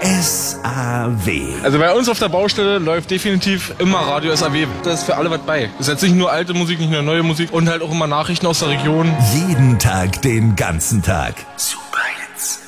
SAW. Also bei uns auf der Baustelle läuft definitiv immer Radio SAW. Da ist für alle was bei. Das ist jetzt nicht nur alte Musik, nicht nur neue Musik und halt auch immer Nachrichten aus der Region. Jeden Tag, den ganzen Tag.